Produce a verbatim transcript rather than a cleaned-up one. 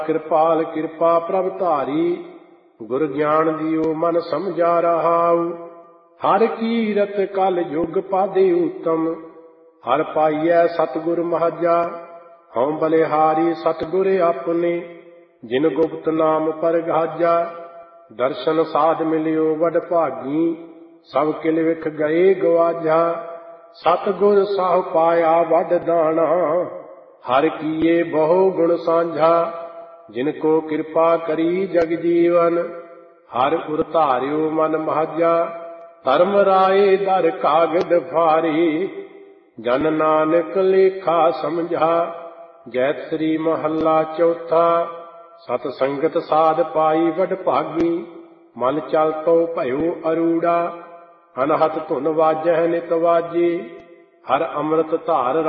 ਕਿਰਪਾਲ ਕਿਰਪਾ ਪ੍ਰਭ ਧਾਰੀ, ਗੁਰ ਗਿਆਨ ਦਿਓ ਮਨ ਸਮਝਾ ਰਹਾਉ। ਹਰ ਕੀਰਤ ਕਲ ਯੁਗ ਪਾਦੇ ਉਤਮ, ਹਰ ਪਾਈਐ ਸਤਿਗੁਰ ਮਹਾਜਾ। ਹਉ ਬਲਿਹਾਰੀ ਸਤਿਗੁਰ ਆਪਣੇ, ਜਿਨ ਗੁਪਤ ਨਾਮ ਪਰਗਾਜਾ। ਦਰਸ਼ਨ ਸਾਧ ਮਿਲਿਓ ਵਡ ਭਾਗੀ, ਸਭ ਕਿਲ ਵਿਖ ਗਏ ਗਵਾਜਾ। ਸਤਿਗੁਰ ਸਾਹੁ ਪਾਇਆ ਵਡ ਦਾਣਾ, ਹਰ ਕੀਏ ਬਹੁ ਗੁਣ ਸਾਂਝਾ। ਜਿਨ ਕੋ ਕਿਰਪਾ ਕਰੀ ਜਗ ਜੀਵਨ, ਹਰ ਉਰ ਧਾਰਿਓ ਮਨ ਮਹਾਜਾ। ਧਰਮ ਰਾਏ ਦਰ ਕਾਗਦ ਭਾਰੀ, ਜਨ ਨਾਨਕ ਲੇਖਾ ਸਮਝਾ। ਜੈਤ ਸ੍ਰੀ ਮਹੱਲਾ ਚੌਥਾ। ਸਤ ਸੰਗਤ ਸਾਧ ਪਾਈ ਵਡ ਭਾਗੀ, ਮਨ ਚਲ ਤੋ ਭਇਓ ਅਰੂੜਾ। ਅਨਹਤ ਧੁਨ ਵਾਜਹਿ ਨਿਤ ਵਾਜੇ, ਹਰ ਅੰਮ੍ਰਿਤ ਧਾਰ